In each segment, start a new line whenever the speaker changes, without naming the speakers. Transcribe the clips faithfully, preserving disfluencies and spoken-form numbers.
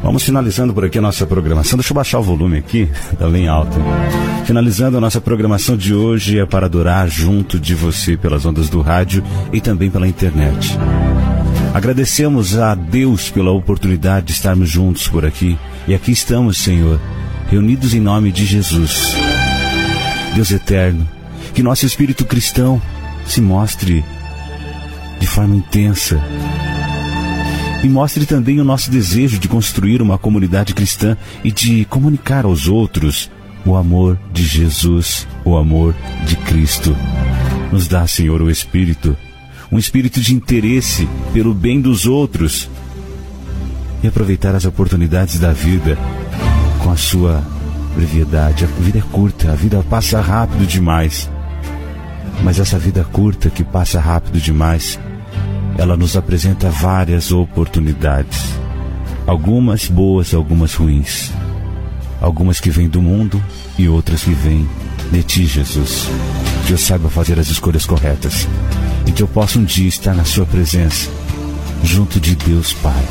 Vamos finalizando por aqui a nossa programação. Deixa eu baixar o volume aqui, tá bem alto. Finalizando a nossa programação de hoje é para adorar junto de você pelas ondas do rádio e também pela internet. Agradecemos a Deus pela oportunidade de estarmos juntos por aqui. E aqui estamos, Senhor, reunidos em nome de Jesus. Deus eterno, que nosso espírito cristão se mostre de forma intensa. E mostre também o nosso desejo de construir uma comunidade cristã e de comunicar aos outros o amor de Jesus, o amor de Cristo. Nos dá, Senhor, o Espírito, um espírito de interesse pelo bem dos outros e aproveitar as oportunidades da vida com a sua brevidade. A vida é curta, a vida passa rápido demais. Mas essa vida curta que passa rápido demais, ela nos apresenta várias oportunidades. Algumas boas, algumas ruins. Algumas que vêm do mundo e outras que vêm de Ti, Jesus. Que eu saiba fazer as escolhas corretas e que eu possa um dia estar na Sua presença, junto de Deus Pai.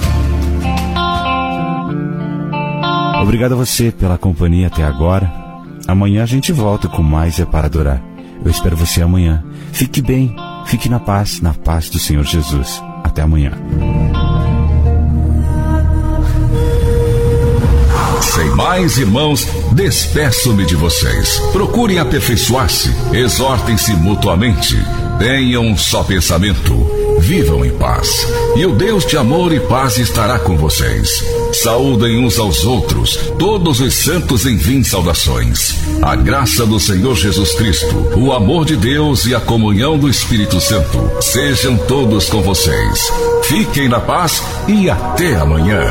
Obrigado a você pela companhia até agora. Amanhã a gente volta com mais É Para Adorar. Eu espero você amanhã. Fique bem. Fique na paz, na paz do Senhor Jesus. Até amanhã.
Sem mais, irmãos, despeço-me de vocês. Procurem aperfeiçoar-se, exortem-se mutuamente, tenham um só pensamento, vivam em paz. E o Deus de amor e paz estará com vocês. Saúdem uns aos outros, todos os santos enviem saudações. A graça do Senhor Jesus Cristo, o amor de Deus e a comunhão do Espírito Santo sejam todos com vocês. Fiquem na paz e até amanhã.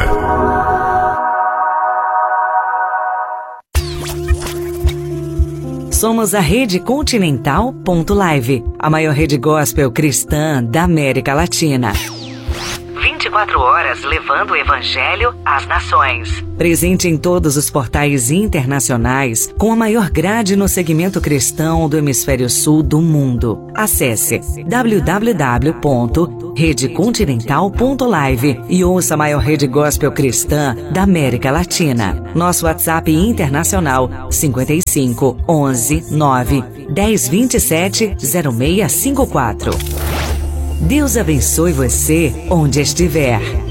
Somos a Rede Continental ponto live, a maior rede gospel cristã da América Latina. vinte e quatro horas levando o Evangelho às nações. Presente em todos os portais internacionais, com a maior grade no segmento cristão do hemisfério sul do mundo. Acesse w w w ponto rede continental ponto live e ouça a maior rede gospel cristã da América Latina. Nosso WhatsApp internacional cinquenta e cinco, onze, nove, dez, vinte e sete, zero seis cinco quatro. Deus abençoe você onde estiver.